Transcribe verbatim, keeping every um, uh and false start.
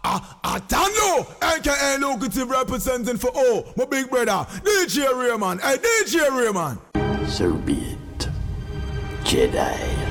ah, ah, Tando, aka Locative representing for all, my big brother, D J Raymond. Hey, D J Raymond. So be it, Jedi.